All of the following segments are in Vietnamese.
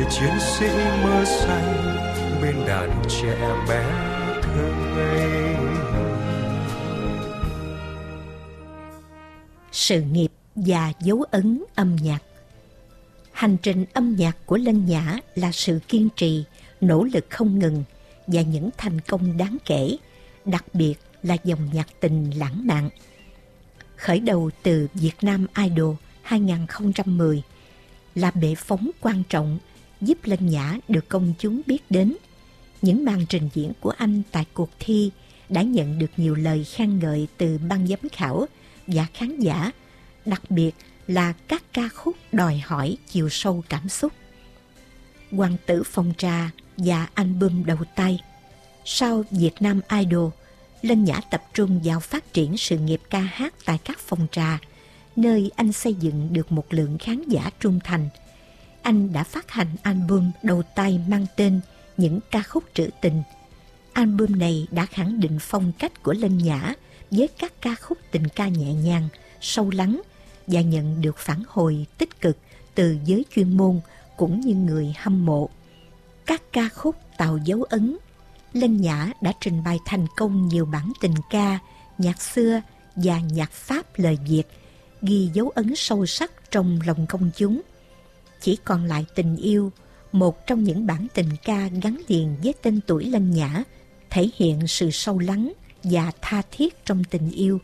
chiến sĩ mơ xanh bên đàn trẻ bé thơ ngây. Sự nghiệp và dấu ấn âm nhạc. Hành trình âm nhạc của Lân Nhã là sự kiên trì, nỗ lực không ngừng và những thành công đáng kể, đặc biệt là dòng nhạc tình lãng mạn. Khởi đầu từ Việt Nam Idol 2010 là bệ phóng quan trọng giúp Lân Nhã được công chúng biết đến. Những màn trình diễn của anh tại cuộc thi đã nhận được nhiều lời khen ngợi từ ban giám khảo và khán giả, đặc biệt là các ca khúc đòi hỏi chiều sâu cảm xúc. Hoàng tử phòng trà và album đầu tay. Sau Việt Nam Idol, Lân Nhã tập trung vào phát triển sự nghiệp ca hát tại các phòng trà, nơi anh xây dựng được một lượng khán giả trung thành. Anh đã phát hành album đầu tay mang tên Những ca khúc trữ tình. Album này đã khẳng định phong cách của Lân Nhã với các ca khúc tình ca nhẹ nhàng, sâu lắng và nhận được phản hồi tích cực từ giới chuyên môn cũng như người hâm mộ. Các ca khúc tạo dấu ấn. Lân Nhã đã trình bày thành công nhiều bản tình ca, nhạc xưa và nhạc Pháp lời Việt, ghi dấu ấn sâu sắc trong lòng công chúng. Chỉ còn lại tình yêu, một trong những bản tình ca gắn liền với tên tuổi Lân Nhã, thể hiện sự sâu lắng và tha thiết trong tình yêu.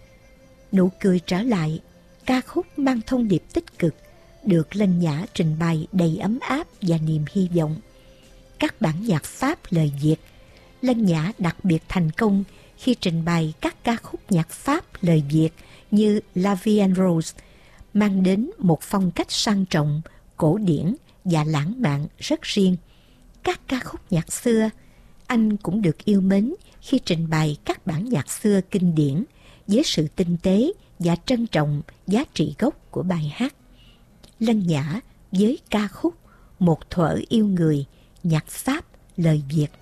Nụ cười trở lại, ca khúc mang thông điệp tích cực, được Lân Nhã trình bày đầy ấm áp và niềm hy vọng. Các bản nhạc Pháp lời Việt, Lân Nhã đặc biệt thành công khi trình bày các ca khúc nhạc Pháp lời Việt như La Vie en Rose, mang đến một phong cách sang trọng, cổ điển và lãng mạn rất riêng. Các ca khúc nhạc xưa, anh cũng được yêu mến khi trình bày các bản nhạc xưa kinh điển với sự tinh tế và trân trọng giá trị gốc của bài hát. Lân Nhã với ca khúc Một thuở yêu người, nhạc Pháp lời Việt.